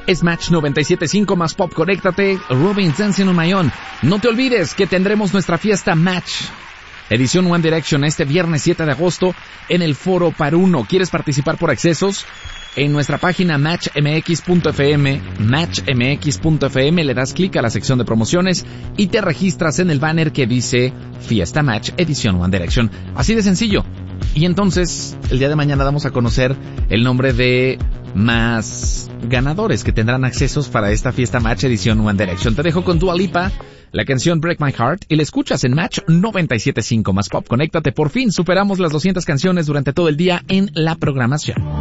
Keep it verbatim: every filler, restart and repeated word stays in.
Es Match noventa y siete punto cinco más pop. Conéctate. Robin Dancing on My Own. No te olvides que tendremos nuestra fiesta Match edición One Direction este viernes siete de agosto en el Foro Paruno. ¿Quieres participar por accesos? En nuestra página match m x punto f m, match m x punto f m, le das clic a la sección de promociones y te registras en el banner que dice Fiesta Match edición One Direction. Así de sencillo. Y entonces, el día de mañana damos a conocer el nombre de más ganadores que tendrán accesos para esta Fiesta Match edición One Direction. Te dejo con Dua Lipa, la canción Break My Heart, y la escuchas en Match noventa y siete punto cinco más pop. Conéctate, por fin superamos las doscientas canciones durante todo el día en la programación.